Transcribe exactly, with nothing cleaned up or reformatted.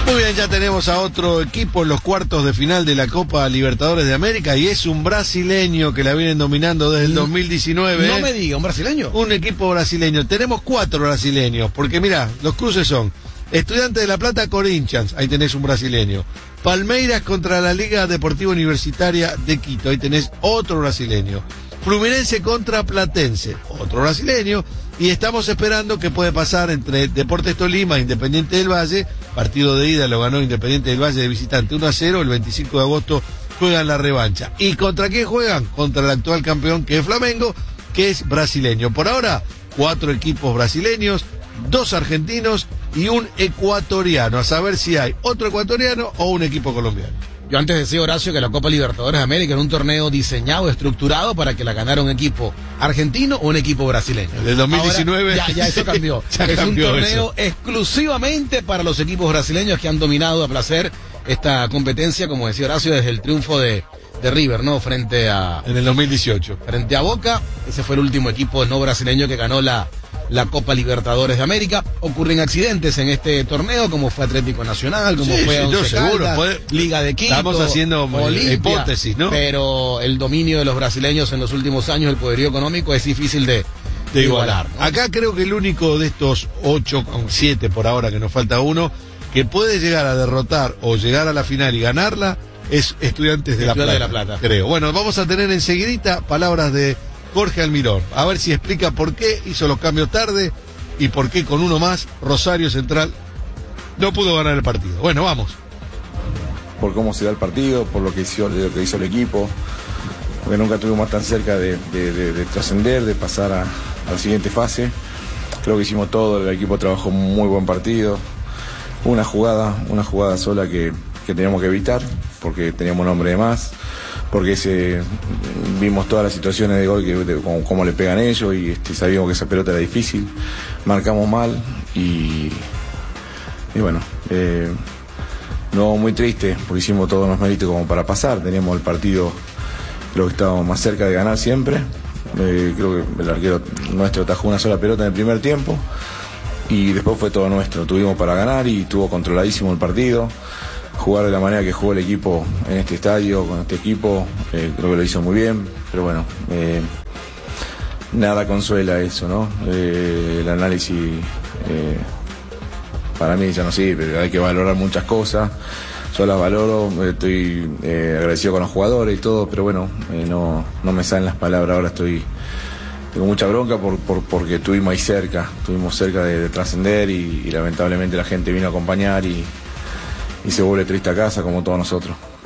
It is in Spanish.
Muy bien, ya tenemos a otro equipo en los cuartos de final de la Copa Libertadores de América y es un brasileño que la vienen dominando desde el dos mil diecinueve. No me diga, ¿un brasileño? Un equipo brasileño. Tenemos cuatro brasileños, porque mirá, los cruces son Estudiantes de La Plata, Corinthians, ahí tenés un brasileño. Palmeiras contra la Liga Deportiva Universitaria de Quito, ahí tenés otro brasileño. Fluminense contra Platense, otro brasileño. Y estamos esperando qué puede pasar entre Deportes Tolima e Independiente del Valle. Partido de ida lo ganó Independiente del Valle de visitante uno a cero. El veinticinco de agosto juegan la revancha. ¿Y contra quién juegan? Contra el actual campeón, que es Flamengo, que es brasileño. Por ahora, cuatro equipos brasileños, dos argentinos y un ecuatoriano. A saber si hay otro ecuatoriano o un equipo colombiano. Yo antes decía, Horacio, que la Copa Libertadores de América era un torneo diseñado, estructurado para que la ganara un equipo argentino o un equipo brasileño. En el dos mil diecinueve... Ahora, ya, ya eso cambió. ya es cambió un torneo eso. exclusivamente para los equipos brasileños que han dominado a placer esta competencia, como decía Horacio, desde el triunfo de, de River, ¿no? Frente a... En el dos mil dieciocho. Frente a Boca. Ese fue el último equipo no brasileño que ganó la... la Copa Libertadores de América. Ocurren accidentes en este torneo, como fue Atlético Nacional, como sí, fue sí, Once yo seguro, Caldas, puede, Liga de Quito, estamos haciendo Olimpia, hipótesis, ¿no? Pero el dominio de los brasileños en los últimos años, el poderío económico, es difícil de, de, de igualar. igualar, ¿no? Acá creo que el único de estos ocho, siete por ahora, que nos falta uno, que puede llegar a derrotar o llegar a la final y ganarla, es Estudiantes de, la, Plata, de la Plata. Creo. Bueno, vamos a tener enseguidita palabras de Jorge Almirón. A ver si explica por qué hizo los cambios tarde y por qué con uno más Rosario Central no pudo ganar el partido. Bueno, vamos. Por cómo se da el partido, por lo que hizo, lo que hizo el equipo, porque nunca estuvimos tan cerca de, de, de, de trascender, de pasar a, a la siguiente fase. Creo que hicimos todo, el equipo trabajó un muy buen partido. Una jugada, una jugada sola que, que teníamos que evitar, porque teníamos un hombre de más, porque ese, vimos todas las situaciones de gol, que de, cómo, cómo le pegan ellos, y este, sabíamos que esa pelota era difícil, marcamos mal, y, y bueno, eh, no muy triste, porque hicimos todos los méritos como para pasar, teníamos el partido, creo que estábamos más cerca de ganar siempre, eh, creo que el arquero nuestro atajó una sola pelota en el primer tiempo, y después fue todo nuestro, tuvimos para ganar y estuvo controladísimo el partido. Jugar de la manera que jugó el equipo en este estadio, con este equipo, eh, creo que lo hizo muy bien, pero bueno, eh, nada consuela eso, ¿no? Eh, el análisis eh, para mí ya no sirve, hay que valorar muchas cosas, yo las valoro, estoy eh, agradecido con los jugadores y todo, pero bueno, eh, no, no me salen las palabras, ahora estoy... Tengo mucha bronca por, por, porque estuvimos ahí cerca, estuvimos cerca de, de trascender y, y lamentablemente la gente vino a acompañar y, y se vuelve triste a casa como todos nosotros.